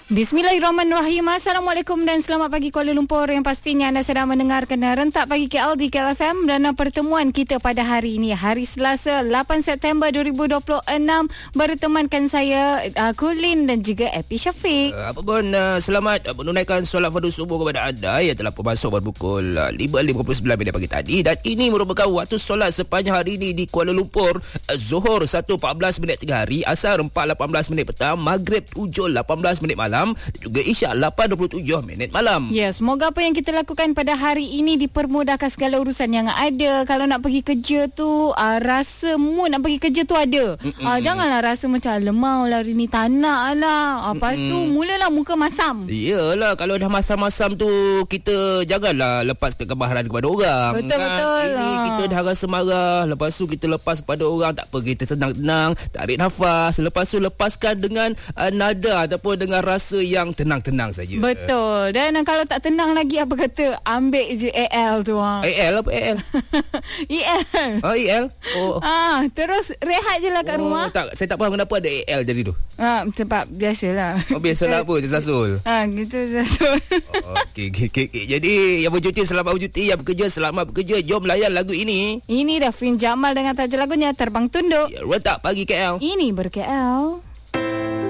Bismillahirrahmanirrahim. Assalamualaikum dan selamat pagi Kuala Lumpur. Yang pastinya anda sedang mendengarkan Rentak Pagi KL di KL FM. Dan pertemuan kita pada hari ini, hari Selasa 8 September 2026, bertemankan saya Kulin dan juga Epi Syafiq. Apa pun selamat menunaikan solat fardu subuh kepada anda yang telah masuk pada pukul 5.59 pagi tadi. Dan ini merupakan waktu solat sepanjang hari ini di Kuala Lumpur. Zuhur 1.14 tengah hari, Asar 4.18 petang, Maghrib 7.18 malam, dan juga Isyak 8.27 malam. Ya, semoga apa yang kita lakukan pada hari ini dipermudahkan segala urusan yang ada. Kalau nak pergi kerja tu, rasa mood nak pergi kerja tu ada. Janganlah rasa macam lemau lah hari ni, tak nak lah. Lepas tu mulalah muka masam. Iyalah, kalau dah masam-masam tu, kita janganlah lepas kegemaran kepada orang. Betul-betul. Ini kita dah rasa marah, lepas tu kita lepas kepada orang. Tak apa, kita tenang-tenang, tarik nafas. Lepas tu lepaskan dengan nada ataupun dengan rasa yang tenang-tenang saja. Betul. Dan kalau tak tenang lagi, apa kata, ambil je AL tu. AL apa AL? EL. Oh, EL. Oh. Terus rehat je lah kat rumah. Tak, saya tak faham kenapa ada AL jadi tu. Sebab biasalah. Oh, biasalah apa? Tersasul. Gitu tersasul. Okey. Jadi yang bercuti selamat bercuti, yang bekerja selamat bekerja. Jom layan lagu ini. Ini dah Fin Jamal dengan tajuk lagunya Terbang Tunduk. Rentak Pagi KL. Ini ber-KL.